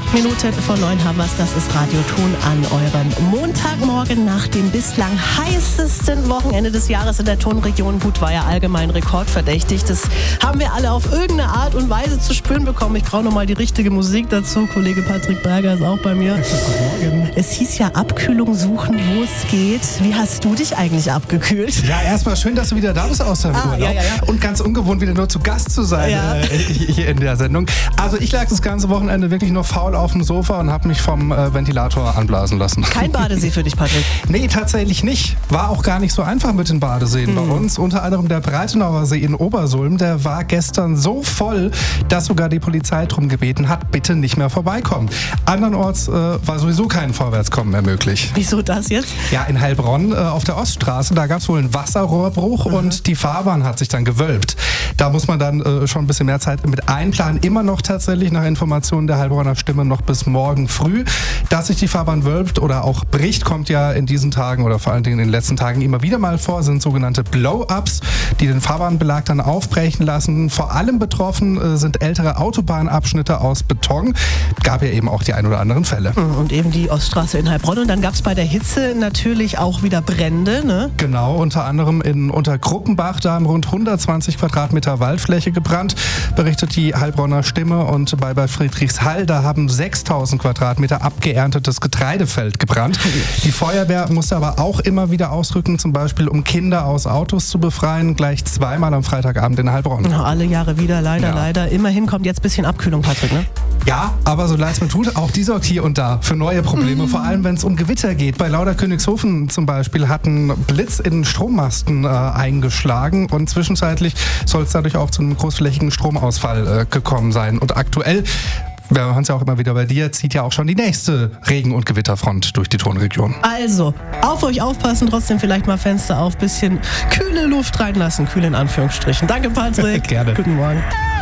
Minuten vor 9 haben wir's. Das ist Radioton an eurem Montagmorgen nach dem bislang heißesten Wochenende des Jahres in der Tonregion. Gut, war ja allgemein rekordverdächtig. Das haben wir alle auf irgendeine Art und Weise zu spüren bekommen. Ich brauche nochmal die richtige Musik dazu. Kollege Patrick Berger ist auch bei mir. Guten Morgen. Es hieß ja Abkühlung suchen, wo es geht. Wie hast du dich eigentlich abgekühlt? Ja, erstmal schön, dass du wieder da bist aus deinem Urlaub. Ja. Und ganz ungewohnt, wieder nur zu Gast zu sein hier in der Sendung. Also ich lag das ganze Wochenende wirklich nur faul auf dem Sofa und habe mich vom Ventilator anblasen lassen. Kein Badesee für dich, Patrick? Nee, tatsächlich nicht. War auch gar nicht so einfach mit den Badeseen bei uns. Unter anderem der Breitenauer See in Obersulm, der war gestern so voll, dass sogar die Polizei darum gebeten hat, bitte nicht mehr vorbeikommen. Andernorts war sowieso kein Vorwärtskommen mehr möglich. Wieso das jetzt? Ja, in Heilbronn auf der Oststraße, da gab es wohl einen Wasserrohrbruch und die Fahrbahn hat sich dann gewölbt. Da muss man dann schon ein bisschen mehr Zeit mit einplanen. Immer noch tatsächlich nach Informationen der Heilbronner Stimme noch bis morgen früh. Dass sich die Fahrbahn wölbt oder auch bricht, kommt ja in diesen Tagen oder vor allen Dingen in den letzten Tagen immer wieder mal vor, sind sogenannte Blow-ups, die den Fahrbahnbelag dann aufbrechen lassen. Vor allem betroffen sind ältere Autobahnabschnitte aus Beton. Gab ja eben auch die ein oder anderen Fälle. Und eben die Oststraße in Heilbronn. Und dann gab es bei der Hitze natürlich auch wieder Brände, ne? Genau, unter anderem in Untergruppenbach, da haben rund 120 Quadratmeter Waldfläche gebrannt, berichtet die Heilbronner Stimme. Und bei Friedrichshall, da haben 6000 Quadratmeter abgeerntetes Getreidefeld gebrannt. Die Feuerwehr musste aber auch immer wieder ausrücken, zum Beispiel um Kinder aus Autos zu befreien, gleich zweimal am Freitagabend in Heilbronn. Alle Jahre wieder, leider. Immerhin kommt jetzt ein bisschen Abkühlung, Patrick, ne? Ja, aber so leid es mir tut, auch die sorgt hier und da für neue Probleme, vor allem wenn es um Gewitter geht. Bei Lauderkönigshofen zum Beispiel hat ein Blitz in Strommasten eingeschlagen und zwischenzeitlich soll es dadurch auch zu einem großflächigen Stromausfall gekommen sein. Und aktuell, wir hören es ja auch immer wieder bei dir, zieht ja auch schon die nächste Regen- und Gewitterfront durch die Tonregion. Also, auf euch aufpassen, trotzdem vielleicht mal Fenster auf, bisschen kühle Luft reinlassen, kühl in Anführungsstrichen. Danke, Patrick. Gerne. Guten Morgen.